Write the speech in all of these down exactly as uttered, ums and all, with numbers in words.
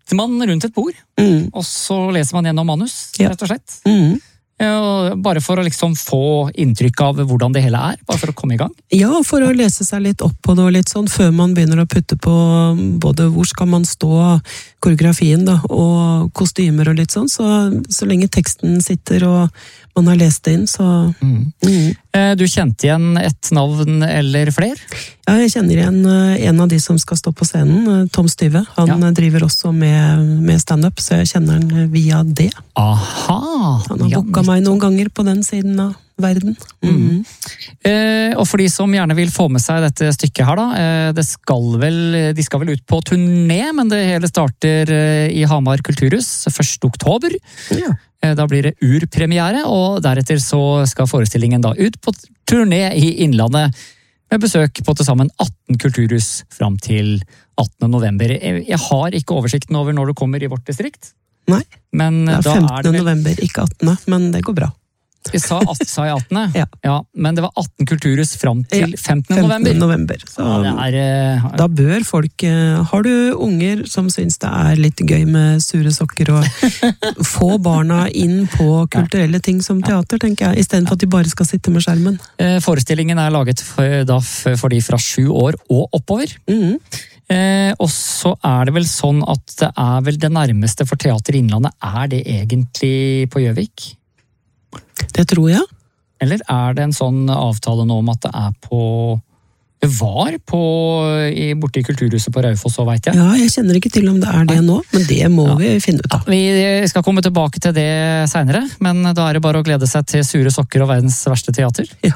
sitter man rundt et bord, Mm. og så leser man gjennom manus, Ja. rett og slett. Mm. Ja, bare for å liksom få inntrykk av hvordan det hele er, bare for å komme i gang. Ja, for å lese seg litt opp på det og litt sånn, før man begynner å putte på både hvor skal man stå, koreografien da, og kostymer og litt sånn, så, så lenge teksten sitter og man har lest det inn, så... Mm. Mm. Du kjente igjen et navn eller fler? Ja, jeg kjenner igjen en av de som skal stå på scenen, Tom Styve. Han Ja. driver også med, med stand-up, så jeg kjenner han via det. Aha! Han har Ja, booka meg noen ganger på den siden av verden. Mm. Eh, og for de som gjerne vil få med seg dette stykket her da, eh, det skal vel, de skal vel ut på turné, men det hele starter eh, i Hamar Kulturhus første oktober. Ja. Eh, da blir det urpremiere, og deretter så skal forestillingen da ut på turné i Innlandet, med besøk på til sammen atten kulturhus fram til attende november. Jeg, jeg har ikke oversikten over når det kommer i vårt distrikt, Nei, men det er da er femtende det vel... november, ikke attende, men det går bra. Vi sa, at, sa jeg attende? Ja. Ja, men det var atten kulturhus fram til Ja, femtende november. femtende november. Så Ja, det er... eh, da bør folk, eh, har du unger som syns det er litt gøy med sure sokker, og få barna inn på kulturelle ting som teater, tenker jeg, i stedet for at de bare skal sitte med skjermen. eh, Forestillingen er laget for, da, for for de fra sju år og oppover. Mhm. Eh, og så er det vel sånn at det er vel det nærmeste for Teater Innlandet, er det egentlig på Gjøvik? Det tror jeg. Eller er det en sånn avtale nå om at det er på... Det var på, i, borte i Kulturhuset på Raufoss, så vet jeg. Ja, jeg kjenner ikke til om det er det nå, men det må vi finne ut av. Vi skal komme tilbake til det senere, men da er det bare å glede seg til Sure sokker og verdens verste teater. Ja.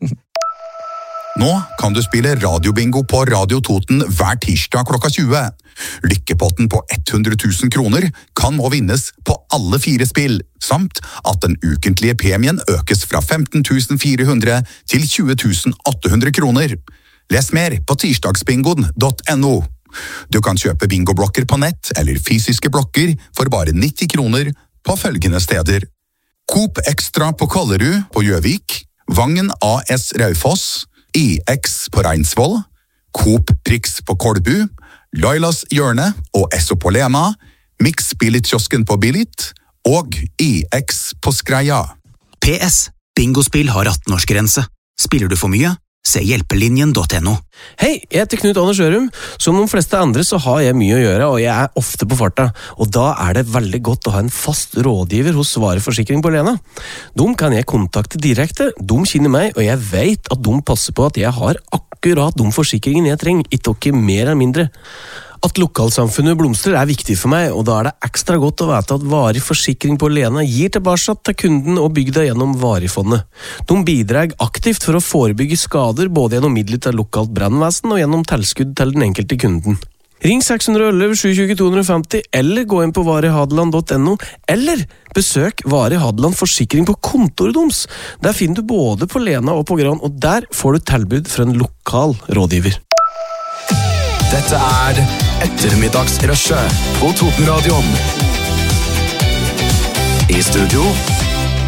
Nå kan du spille radiobingo på Radio Toten hver tirsdag klokka tjue. Lykkepotten på hundre tusen kroner kan nå vinnes på alle fire spill, samt at den ukentlige premien økes fra femten tusen fire hundre til tjue tusen åtte hundre kroner. Les mer på tirsdagsbingoen punktum no. Du kan kjøpe bingoblokker på nett eller fysiske blokker for bare nitti kroner på følgende steder. Coop Extra på Kollerud på Gjøvik, Vangen A S Raufoss, I X på Reinsvoll, Coop Prix på Kolbu, Lailas Hjørne og Esso på Lena, Mix Billit-kiosken på Billit og I X på Skreia. P S. Bingospill har atten-årsgrense. Spiller du for mye? Se hjelpelinjen punktum no. Hei, jeg heter Knut Anders Ørum. Som de fleste andre så har jeg mye å gjøre, og jeg er ofte på farta. Og da er det veldig godt å ha en fast rådgiver hos Svare Forsikring på Lena. De kan jeg kontakte direkte, de kjenner meg, og jeg vet at de passer på at jeg har akkurat de forsikringen jeg trenger, ikke mer eller mindre. At lokalsamfunnet blomstrer er viktig for meg, og da er det ekstra godt å vite at Varig Forsikring på Lena gir tilbake til kunden og bygda gjennom Varifondet. De bidrar aktivt for å forebygge skader både gjennom midler til lokalt brannvesen og gjennom tilskudd til den enkelte kunden. Ring seks ett ett sju to to to fem null, eller gå inn på varihadeland punktum no, eller besøk Vari Hadeland Forsikring på kontoret deres. Der finner du både på Lena og på Gran, og der får du tilbud fra en lokal rådgiver. Dette er Ettermiddagsrushet på Totenradioen. I studio